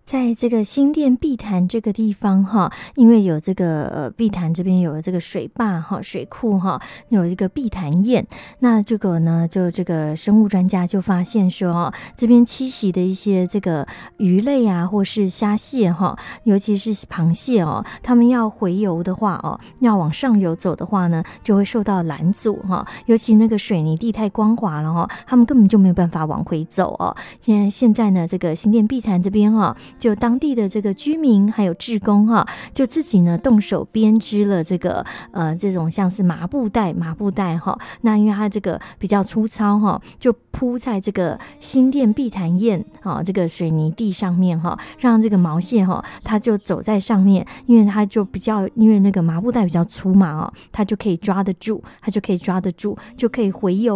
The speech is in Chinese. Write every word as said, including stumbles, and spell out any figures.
在这个新店碧潭这个地方哈，因为有这个呃碧潭这边有这个水坝哈、水库哈，有一个碧潭堰。那这个呢，就这个生物专家就发现说，哦，这边栖息的一些这个鱼类啊，或是虾蟹哈，尤其是螃蟹哦，他们要回游的话哦，要往上游走的话呢，就会受到拦阻哈。尤其那个水泥地太光滑了哈，他们根本就没有办法往回走哦。现在现在呢，这个新店碧潭这边哈，就当地的这个居民还有志工哈，就自己呢动手编织了这个呃这种像是麻布袋麻布袋哈。那因为它这个比较粗糙哈，就铺在这个新店碧潭堰哈这个水泥地上面哈，让这个毛线哈它就走在上面，因为它就比较因为那个麻布袋比较粗嘛哦，它就可以抓得住，它就可以抓得住，就可以回游。